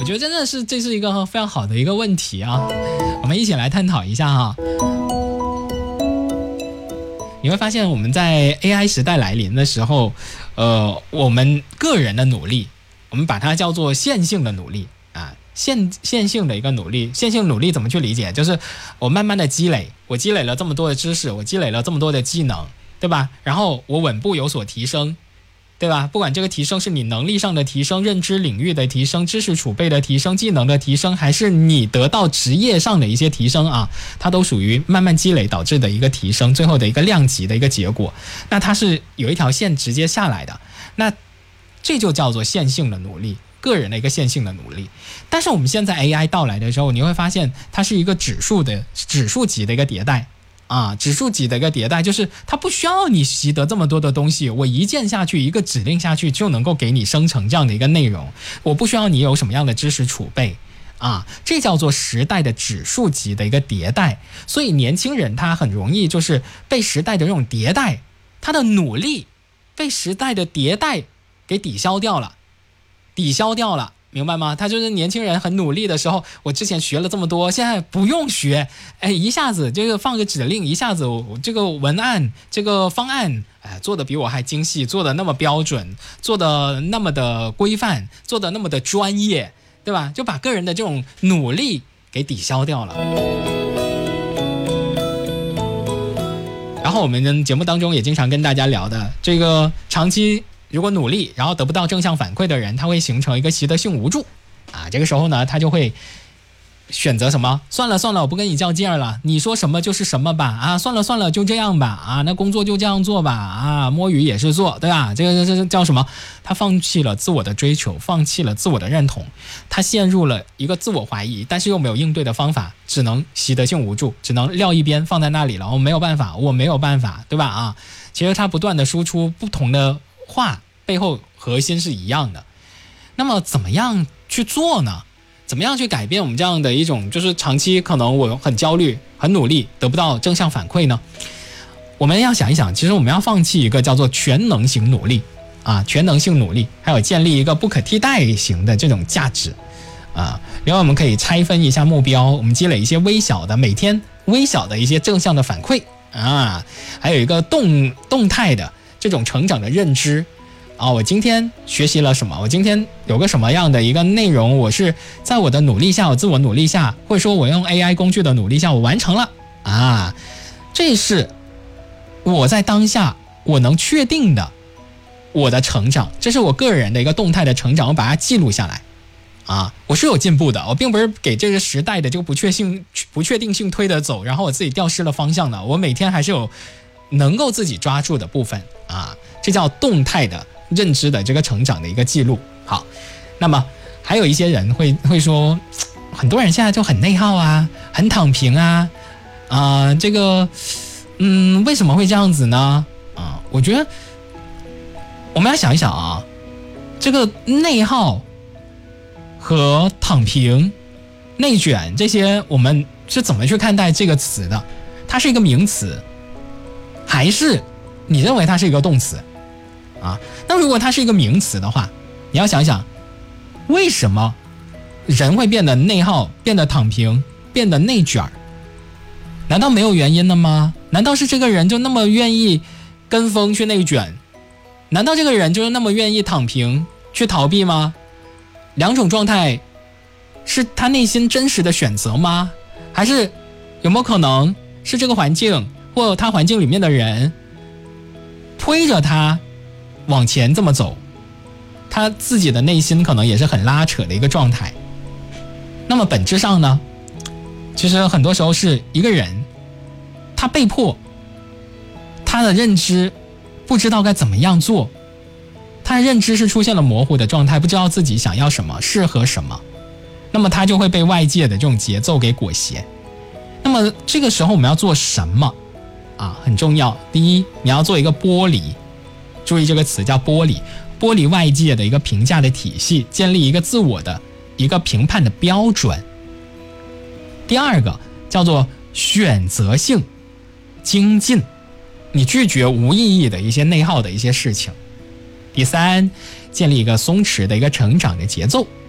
觉得真的是这是一个非常好的一个问题啊，我们一起来探讨一下哈。你会发现我们在 AI 时代来临的时候，我们个人的努力，我们把它叫做线性的努力啊，线性的一个努力。线性努力怎么去理解？就是我慢慢的积累，我积累了这么多的知识，我积累了这么多的技能，对吧？然后我稳步有所提升，对吧？不管这个提升是你能力上的提升、认知领域的提升、知识储备的提升、技能的提升，还是你得到职业上的一些提升啊，它都属于慢慢积累导致的一个提升，最后的一个量级的一个结果。那它是有一条线直接下来的，那这就叫做线性的努力，个人的一个线性的努力。但是我们现在 AI 到来的时候，你会发现它是一个指数级的一个迭代。指数级的一个迭代，就是它不需要你习得这么多的东西，我一键下去，一个指令下去就能够给你生成这样的一个内容，我不需要你有什么样的知识储备这叫做时代的指数级的一个迭代。所以年轻人他很容易就是被时代的这种迭代，他的努力被时代的迭代给抵消掉了，明白吗？他就是年轻人很努力的时候，我之前学了这么多，现在不用学，一下子这个放个指令，一下子我这个文案这个方案做的比我还精细，做的那么标准，做的那么的规范，做的那么的专业，对吧？就把个人的这种努力给抵消掉了。然后我们节目当中也经常跟大家聊的这个长期如果努力然后得不到正向反馈的人，他会形成一个习得性无助这个时候呢，他就会选择什么？算了，我不跟你较劲了，你说什么就是什么吧算了，就这样吧那工作就这样做吧摸鱼也是做，对吧？这个叫什么？他放弃了自我的追求，放弃了自我的认同，他陷入了一个自我怀疑，但是又没有应对的方法，只能习得性无助，只能撂一边放在那里了，我没有办法，对吧其实他不断的输出不同的话，背后核心是一样的。那么怎么样去做呢？怎么样去改变我们这样的一种就是长期可能我很焦虑很努力得不到正向反馈呢？我们要想一想，其实我们要放弃一个叫做全能型努力全能性努力，还有建立一个不可替代型的这种价值然后我们可以拆分一下目标，我们积累一些微小的每天微小的一些正向的反馈还有一个动态的这种成长的认知我今天学习了什么，我今天有个什么样的一个内容，我是在我的努力下，我自我努力下，或者说我用 AI 工具的努力下我完成了这是我在当下我能确定的我的成长，这是我个人的一个动态的成长，我把它记录下来我是有进步的，我并不是给这个时代的这个不确定性推着走，然后我自己掉失了方向的，我每天还是有能够自己抓住的部分这叫动态的认知的这个成长的一个记录。好，那么还有一些人会说，很多人现在就很内耗很躺平这个为什么会这样子呢我觉得我们要想一想这个内耗和躺平内卷这些我们是怎么去看待这个词的？它是一个名词还是你认为它是一个动词那如果它是一个名词的话，你要想想为什么人会变得内耗，变得躺平，变得内卷？难道没有原因的吗？难道是这个人就那么愿意跟风去内卷？难道这个人就是那么愿意躺平去逃避吗？两种状态是他内心真实的选择吗？还是有没有可能是这个环境或他环境里面的人推着他往前这么走，他自己的内心可能也是很拉扯的一个状态？那么本质上呢，其实很多时候是一个人他被迫，他的认知不知道该怎么样做，他的认知是出现了模糊的状态，不知道自己想要什么，适合什么，那么他就会被外界的这种节奏给裹挟。那么这个时候我们要做什么很重要。第一，你要做一个剥离，注意这个词叫剥离，剥离外界的一个评价的体系，建立一个自我的一个评判的标准。第二个叫做选择性精进，你拒绝无意义的一些内耗的一些事情。第三，建立一个松弛的一个成长的节奏